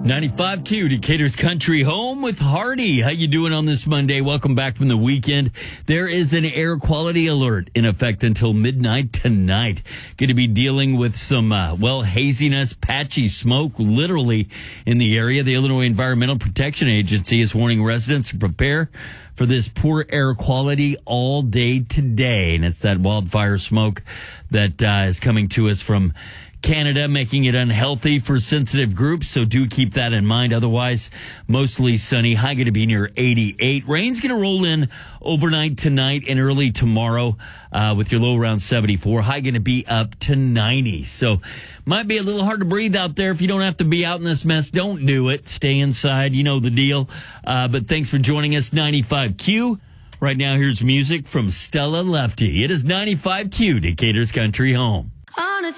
95Q, Decatur's Country Home with Hardy. How you doing on this Monday? Welcome back from the weekend. There is an air quality alert in effect until midnight tonight. Going to be dealing with some, haziness, patchy smoke, literally in the area. The Illinois Environmental Protection Agency is warning residents to prepare for this poor air quality all day today. And it's that wildfire smoke that is coming to us from Canada, making it unhealthy for sensitive groups, so do keep that in mind. Otherwise, mostly sunny, high going to be near 88. Rain's going to roll in overnight tonight and early tomorrow with your low around 74. High going to be up to 90. So might be a little hard to breathe out there. If you don't have to be out in this mess, don't do it. Stay inside. You know the deal. But thanks for joining us, 95Q. Right now, here's music from Stella Lefty. It is 95Q, Decatur's Country Home.